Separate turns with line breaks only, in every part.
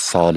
سال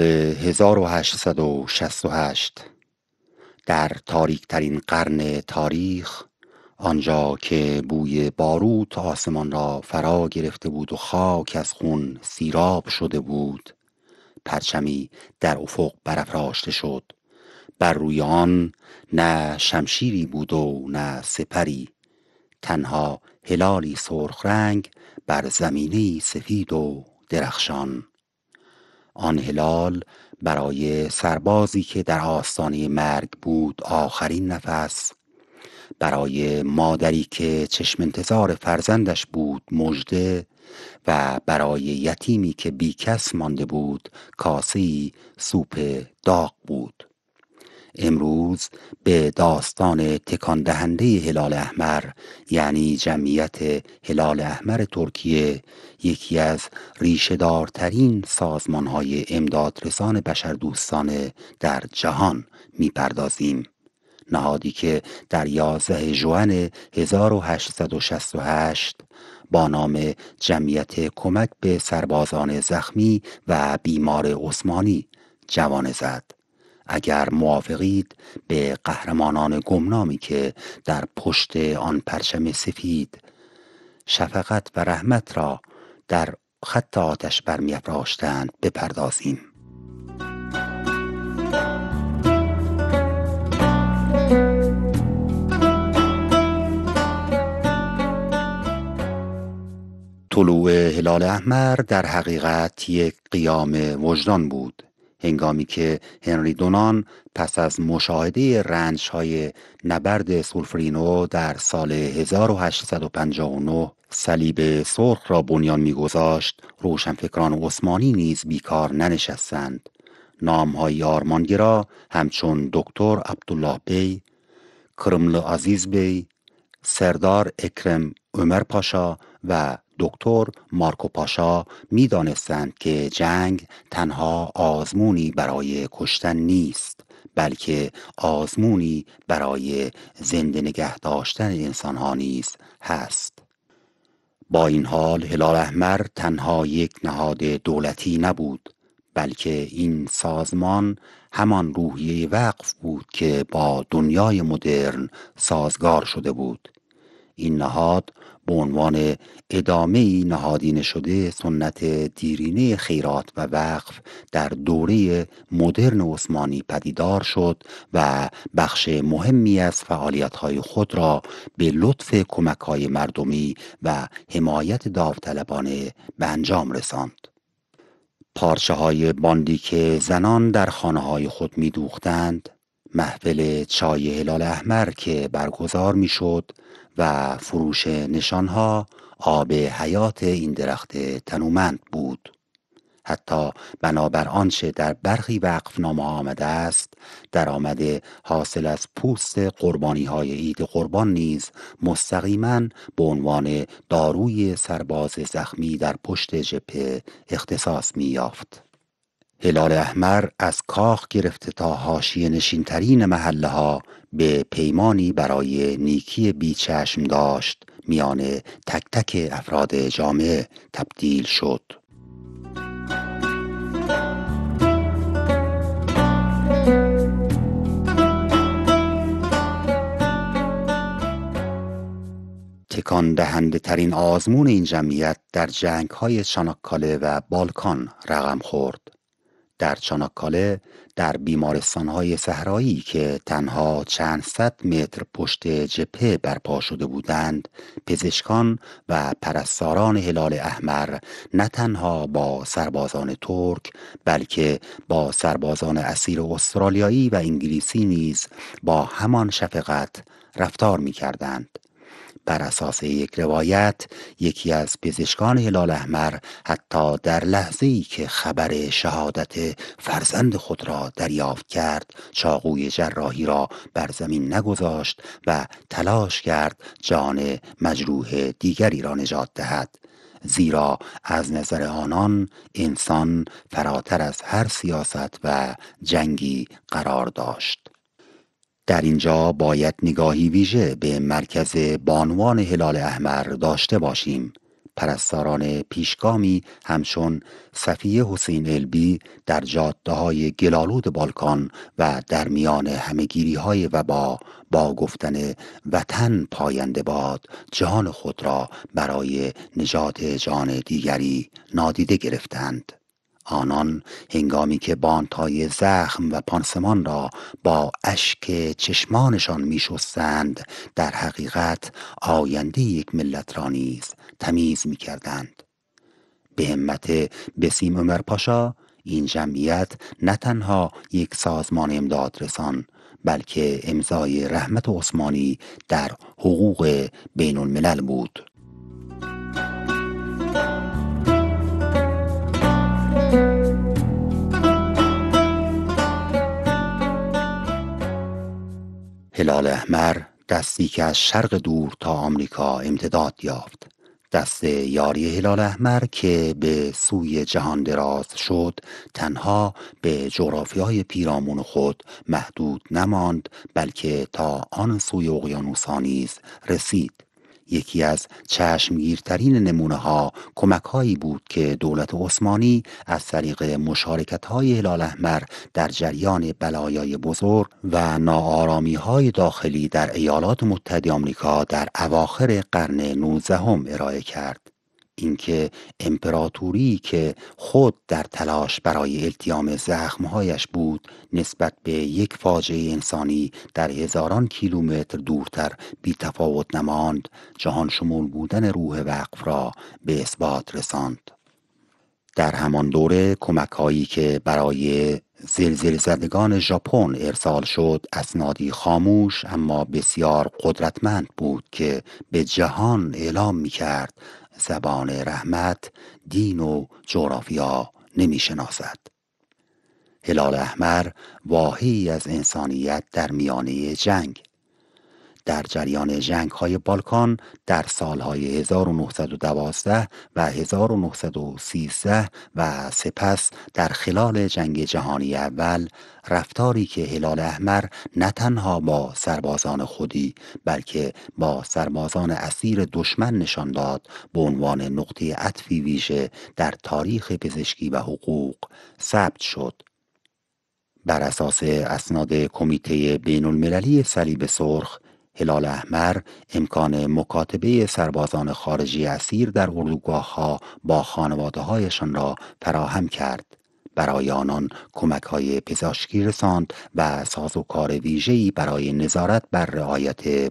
1868 در تاریکترین قرن تاریخ، آنجا که بوی باروت آسمان را فرا گرفته بود و خاک از خون سیراب شده بود، پرچمی در افق برافراشته شد. بر روی آن نه شمشیری بود و نه سپری، تنها هلالی سرخ رنگ بر زمینه‌ای سفید و درخشان. آن هلال برای سربازی که در آستانه مرگ بود آخرین نفس، برای مادری که چشم انتظار فرزندش بود مژده، و برای یتیمی که بی کس مانده بود کاسه‌ای سوپ داغ بود. امروز به داستان تکان دهنده هلال احمر، یعنی جمعیت هلال احمر ترکیه، یکی از ریشه‌دارترین سازمان‌های امدادرسان بشردوستانه در جهان می‌پردازیم. نهادی که در 11 ژوئن 1868 با نام جمعیت کمک به سربازان زخمی و بیمار عثمانی جوانه زد. اگر موافقید به قهرمانان گمنامی که در پشت آن پرچم سفید شفقت و رحمت را در خط آتش برمی‌افراشتند بپردازیم. طلوع هلال احمر در حقیقت یک قیام وجدان بود، هنگامی که هنری دونان پس از مشاهده رنج‌های نبرد سولفرینو در سال 1859 صلیب سرخ را بنیان می‌گذاشت، روشنفکران عثمانی نیز بیکار ننشستند. نام‌های آرمانگرا همچون دکتر عبدالله بی، کرمل عزیز بی، سردار اکرم عمر پاشا و دکتر مارکو پاشا می دانستند که جنگ تنها آزمونی برای کشتن نیست، بلکه آزمونی برای زنده نگه داشتن انسانها نیز هست. با این حال هلال احمر تنها یک نهاد دولتی نبود، بلکه این سازمان همان روحیه وقف بود که با دنیای مدرن سازگار شده بود. این نهاد به عنوان ادامه‌ای نهادینه شده سنت دیرینه خیرات و وقف در دوره مدرن عثمانی پدیدار شد و بخش مهمی از فعالیت‌های خود را به لطف کمک‌های مردمی و حمایت داوطلبانه به انجام رساند. پارچه‌های باندی که زنان در خانه‌های خود می‌دوختند، محفل چای هلال احمر که برگزار می‌شد و فروش نشانها آب حیات این درخت تنومند بود. حتی بنابر آنچه در برخی وقفنامه آمده است، درآمد حاصل از پوست قربانی‌های عید قربان نیز مستقیماً به عنوان داروی سرباز زخمی در پشت جبهه اختصاص می‌یافت. هلال احمر از کاخ گرفته تا حاشیه نشین‌ترین محله‌ها به پیمانی برای نیکی بیچشم داشت میان تک تک افراد جامعه تبدیل شد. تکان دهنده ترین آزمون این جمعیت در جنگ‌های چاناکاله و بالکان رقم خورد. در چاناکاله، در بیمارستان‌های صحرایی که تنها چند صد متر پشت جبهه برپا شده بودند، پزشکان و پرستاران هلال احمر نه تنها با سربازان ترک، بلکه با سربازان اسیر استرالیایی و انگلیسی نیز با همان شفقت رفتار می‌کردند. بر اساس یک روایت، یکی از پزشکان هلال احمر حتی در لحظه‌ای که خبر شهادت فرزند خود را دریافت کرد، چاقوی جراحی را بر زمین نگذاشت و تلاش کرد جان مجروح دیگری را نجات دهد، زیرا از نظر آنان انسان فراتر از هر سیاست و جنگی قرار داشت. در اینجا باید نگاهی ویژه به مرکز بانوان هلال احمر داشته باشیم. پرستاران پیشگامی همچون صفیه حسین البی در جاده‌های گلالود بالکان و در میان همه‌گیری‌های وبا با گفتن وطن پاینده باد جان خود را برای نجات جان دیگری نادیده گرفتند. آنان هنگامی که باندهای زخم و پانسمان را با اشک چشمانشان می‌شستند در حقیقت آینده یک ملت را نیز تمیز می‌کردند. به همت بسیم عمر پاشا این جمعیت نه تنها یک سازمان امداد رسان بلکه امضای رحمت عثمانی در حقوق بین الملل بود. هلال احمر دستی که از شرق دور تا آمریکا امتداد یافت. دست یاری هلال احمر که به سوی جهان دراز شد تنها به جغرافیای پیرامون خود محدود نماند بلکه تا آن سوی اقیانوس‌ها نیز رسید. یکی از چشمگیرترین نمونه ها کمک هایی بود که دولت عثمانی از طریق مشارکت های هلال احمر در جریان بلایای بزرگ و ناآرامی های داخلی در ایالات متحده آمریکا در اواخر قرن 19 ارائه کرد. اینکه امپراتوری که خود در تلاش برای التیام زخمهایش بود نسبت به یک فاجعه انسانی در هزاران کیلومتر دورتر بی تفاوت نماند، جهان شمول بودن روح وقف را به اثبات رساند. در همان دوره کمک هایی که برای زلزله زدگان ژاپن ارسال شد اسنادی خاموش اما بسیار قدرتمند بود که به جهان اعلام می کرد زبان رحمت دین و جغرافیا نمی شناسد. هلال احمر واهی از انسانیت در میانه جنگ. در جریان جنگ‌های بالکان در سالهای 1912 و 1913 و سپس در خلال جنگ جهانی اول رفتاری که هلال احمر نه تنها با سربازان خودی بلکه با سربازان اسیر دشمن نشان داد به عنوان نقطه عطفی ویژه در تاریخ پزشکی و حقوق ثبت شد. بر اساس اسناد کمیته بین المللی صلیب سرخ هلال احمر امکان مکاتبه سربازان خارجی اسیر در اردوگاه‌ها با خانواده‌هایشان را فراهم کرد. برای آنان کمک‌های پزشکی رساند و سازوکار ویژه‌ای برای نظارت بر رعایت